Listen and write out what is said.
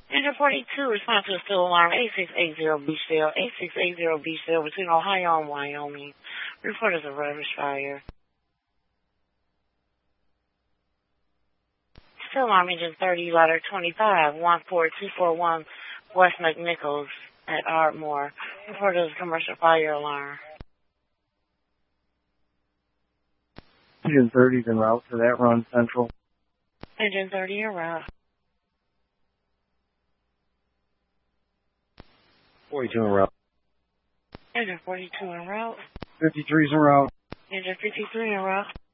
Engine 42, respond to a still alarm 8680 Beachville, 8680 Beachville between Ohio and Wyoming. Report is a rubbish fire. Still alarm engine 30, ladder 25, 14241 West McNichols at Ardmore. Report is a commercial fire alarm. Engine 30 is en route for that run, Central. Engine 30 en route. 42 en route. Engine 42 en route. 53 is en route. Engine 53 en route.